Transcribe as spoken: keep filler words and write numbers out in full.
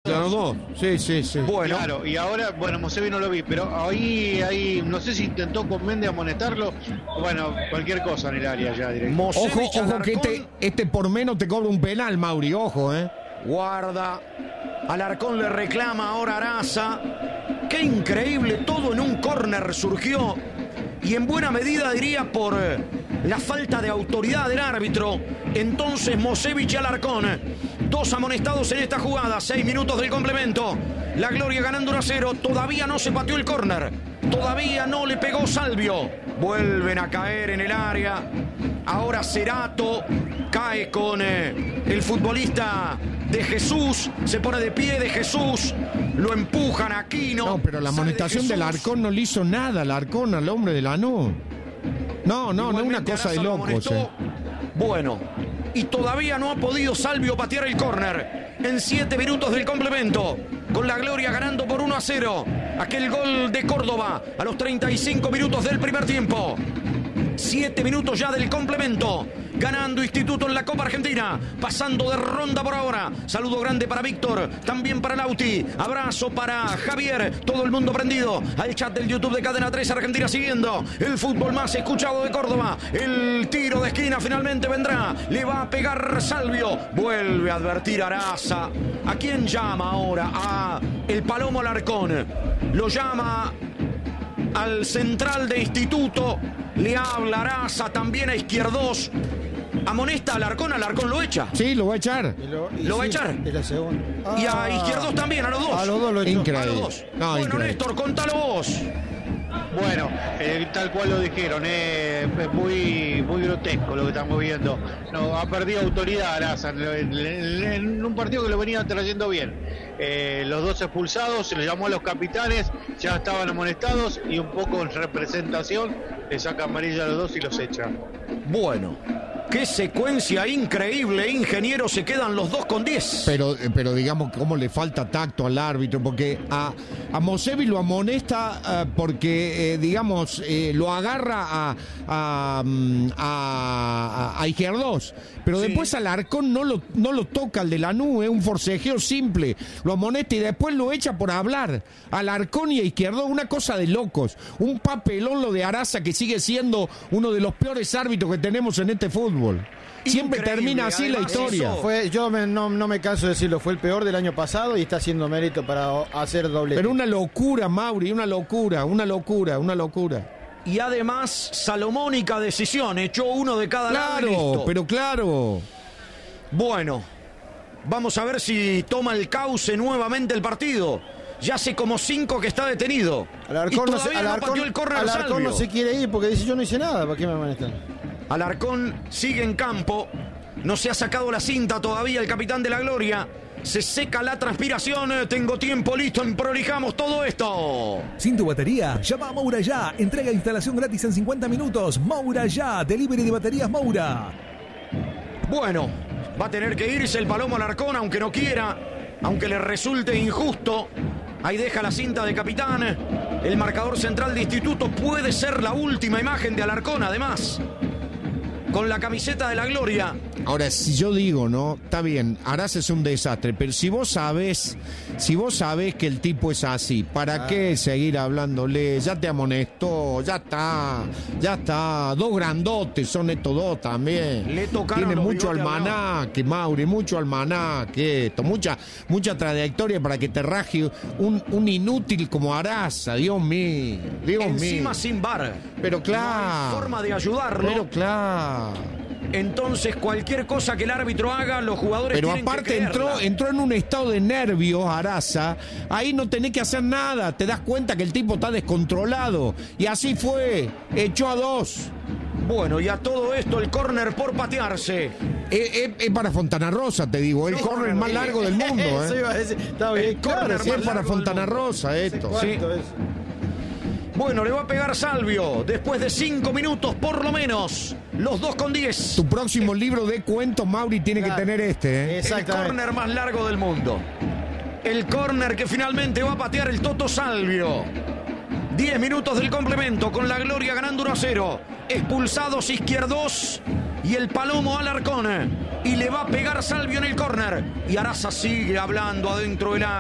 Los dos, sí, sí, sí. Bueno. Claro, y ahora, bueno, Mosevi no lo vi, pero ahí, ahí, no sé si intentó con Méndez amonestarlo, bueno, cualquier cosa en el área ya directo. Ojo, ojo que este, este por menos te cobra un penal, Mauri, ojo, eh. Guarda. Alarcón le reclama ahora Araza. Qué increíble, todo en un córner surgió. Y en buena medida diría por la falta de autoridad del árbitro. Entonces Mosevich y Alarcón, dos amonestados en esta jugada. Seis minutos del complemento. La Gloria ganando uno a cero. Todavía no se pateó el córner. Todavía no le pegó Salvio. Vuelven a caer en el área. Ahora Cerato cae con eh, el futbolista de Jesús. Se pone de pie de Jesús. Lo empujan a Aquino. No, pero la amonestación de del Arcón no le hizo nada al Arcón, al hombre de Lanús. No, no, no es una cosa de locos. Eh. Bueno, y todavía no ha podido Salvio patear el córner. En siete minutos del complemento. Con la Gloria ganando por uno a cero. Aquel gol de Córdoba a los treinta y cinco minutos del primer tiempo. Siete minutos ya del complemento. Ganando Instituto en la Copa Argentina. Pasando de ronda por ahora. Saludo grande para Víctor. También para Lauti. Abrazo para Javier. Todo el mundo prendido al chat del YouTube de Cadena tres Argentina siguiendo. El fútbol más escuchado de Córdoba. El tiro de esquina finalmente vendrá. Le va a pegar Salvio. Vuelve a advertir Araza. ¿A quién llama ahora? A el Palomo Alarcón. Lo llama al central de Instituto. Le habla Araza también a Izquierdos. Amonesta a Alarcón, Alarcón lo echa. Sí, lo va a echar. Y lo, y lo sí, va a echar. Es la segunda. Ah, y a Izquierdos también, a los dos. A los dos lo echó. Increíble. A los dos. No, bueno, increíble. Néstor, contalo vos. Bueno, eh, tal cual lo dijeron, eh, es muy, muy grotesco lo que estamos viendo. No, ha perdido autoridad Araza en, en, en un partido que lo venía trayendo bien. Eh, los dos expulsados, se los llamó a los capitanes, ya estaban amonestados y un poco en representación le saca amarilla a los dos y los echa. Bueno, qué secuencia increíble, ingeniero, se quedan los dos con diez. Pero, pero digamos, cómo le falta tacto al árbitro, porque a, a Mosevi lo amonesta uh, porque, eh, digamos, eh, lo agarra a, a, a, a, a Izquierdos, pero sí. Después Alarcón no lo, no lo toca al de Lanús, es un forcejeo simple, lo amonesta y después lo echa por hablar. Alarcón y a Izquierdos, una cosa de locos, un papelón lo de Araza que sigue siendo uno de los peores árbitros que tenemos en este fútbol. Siempre increíble, termina así la historia. Fue, yo me, no, no me canso de decirlo, fue el peor del año pasado y está haciendo mérito para hacer doble. Pero una locura, Mauri, una locura, una locura, una locura. Y además, salomónica decisión, echó uno de cada claro, lado. Claro, pero claro. Bueno, vamos a ver si toma el cauce nuevamente el partido. Ya hace como cinco que está detenido. Alarcón y no, se, Alarcón, no, el Alarcón no se quiere ir porque dice yo no hice nada, ¿para qué me amonestan? Alarcón sigue en campo, no se ha sacado la cinta todavía el capitán de la Gloria. Se seca la transpiración, tengo tiempo listo, emprolijamos todo esto. Sin tu batería, llama a Moura Ya. Entrega e instalación gratis en cincuenta minutos. Moura Ya, delivery de baterías Moura. Bueno, va a tener que irse el Palomo Alarcón, aunque no quiera, aunque le resulte injusto. Ahí deja la cinta de capitán. El marcador central de Instituto puede ser la última imagen de Alarcón, además. Con la camiseta de la Gloria. Ahora, si yo digo, ¿no? Está bien, Araza es un desastre, pero si vos sabés, si vos sabés que el tipo es así, ¿para ah. qué seguir hablándole? Ya te amonestó, ya está, ya está. Dos grandotes son estos dos también. Le tocaron Tiene los mucho almanaque, Mauri, mucho almanaque, esto, mucha, mucha trayectoria para que te raje un, un inútil como Araza, Dios mío, Dios mío. Encima sin bar. Pero claro. No hay forma de ayudarlo. Pero claro. Entonces cualquier cosa que el árbitro haga, los jugadores pero tienen aparte que entró, entró en un estado de nervios Araza. Ahí no tenés que hacer nada. Te das cuenta que el tipo está descontrolado. Y así fue. Echó a dos. Bueno, y a todo esto el córner por patearse. Es, es, es para Fontana Rosa, te digo. El no, córner más largo del mundo. Eso ¿eh? iba a decir. Está bien, el claro, córner sí, es para Fontana Rosa esto. Sí. Es. Bueno, le va a pegar Salvio después de cinco minutos por lo menos. Los dos con diez. Tu próximo libro de cuentos, Mauri, tiene claro. que tener este. ¿eh? El córner más largo del mundo. El córner que finalmente va a patear el Toto Salvio. diez minutos del complemento con la Gloria ganando uno a cero. Expulsados Izquierdos y el Palomo Alarcón. Y le va a pegar Salvio en el córner. Y Araza sigue hablando adentro del área.